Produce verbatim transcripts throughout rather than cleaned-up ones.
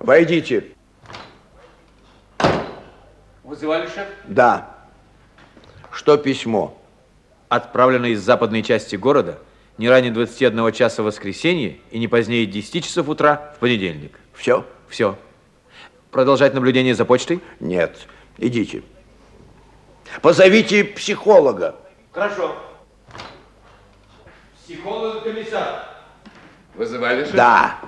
Войдите. Вызывали, шеф? Да. Что письмо? Отправлено из западной части города не ранее двадцати одного часа в воскресенье и не позднее десяти часов утра в понедельник. Все? Все. Продолжать наблюдение за почтой? Нет. Идите. Позовите психолога. Хорошо. Психолог-комиссар. Вызывали, шеф? Да.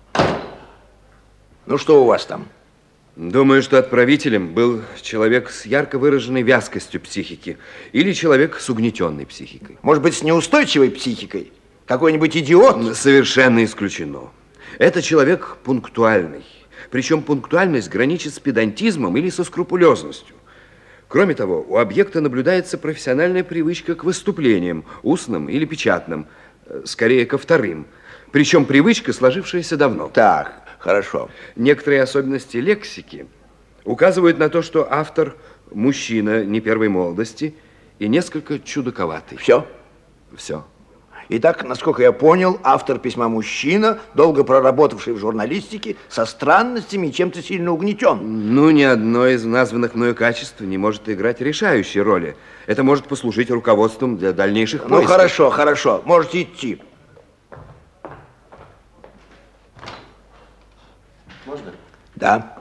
Ну, что у вас там? Думаю, что отправителем был человек с ярко выраженной вязкостью психики или человек с угнетенной психикой. Может быть, с неустойчивой психикой? Какой-нибудь идиот? Совершенно исключено. Это человек пунктуальный. Причем пунктуальность граничит с педантизмом или со скрупулезностью. Кроме того, у объекта наблюдается профессиональная привычка к выступлениям, устным или печатным, скорее ко вторым. Причем привычка, сложившаяся давно. Так, хорошо. Некоторые особенности лексики указывают на то, что автор мужчина не первой молодости и несколько чудаковатый. Все? Все. Итак, насколько я понял, автор письма мужчина, долго проработавший в журналистике, со странностями и чем-то сильно угнетен. Ну, ни одно из названных мною качеств не может играть решающей роли. Это может послужить руководством для дальнейших поисков. Ну, хорошо, хорошо. Можете идти. Можно? Да.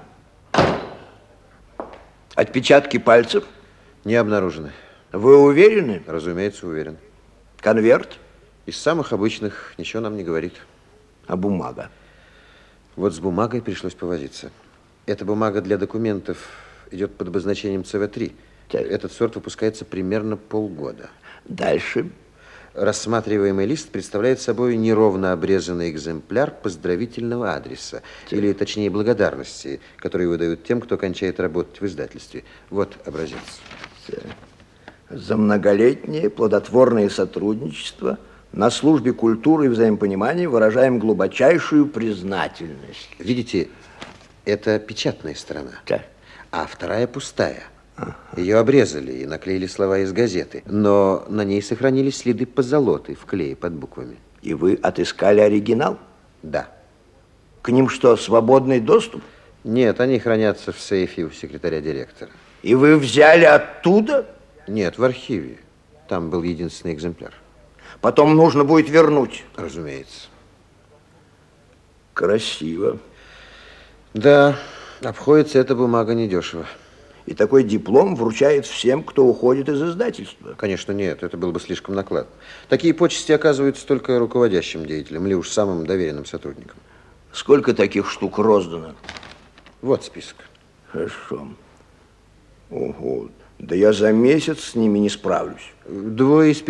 Отпечатки пальцев? Не обнаружены. Вы уверены? Разумеется, уверен. Конверт? Из самых обычных, ничего нам не говорит. А бумага? Вот с бумагой пришлось повозиться. Эта бумага для документов идет под обозначением Цэ Вэ три. Так. Этот сорт выпускается примерно полгода. Дальше. Рассматриваемый лист представляет собой неровно обрезанный экземпляр поздравительного адреса, так. Или, точнее, благодарности, которые выдают тем, кто кончает работать в издательстве. Вот образец. Так. За многолетнее плодотворное сотрудничество на службе культуры и взаимопонимания выражаем глубочайшую признательность. Видите, это печатная сторона, так. А вторая пустая. Ага. Ее обрезали и наклеили слова из газеты, но на ней сохранились следы позолоты в клее под буквами. И вы отыскали оригинал? Да. К ним что, свободный доступ? Нет, они хранятся в сейфе у секретаря директора. И вы взяли оттуда? Нет, в архиве. Там был единственный экземпляр. Потом нужно будет вернуть? Разумеется. Красиво. Да, обходится эта бумага недешево. И такой диплом вручает всем, кто уходит из издательства? Конечно, нет, это было бы слишком накладно. Такие почести оказываются только руководящим деятелям или уж самым доверенным сотрудникам. Сколько таких штук роздано? Вот список. Хорошо. Ого, да я за месяц с ними не справлюсь. Двое из